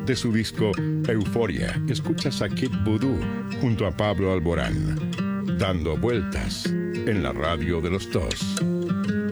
De su disco Euforia, escuchas a Kid Voodoo junto a Pablo Alborán, dando vueltas en la radio de los dos.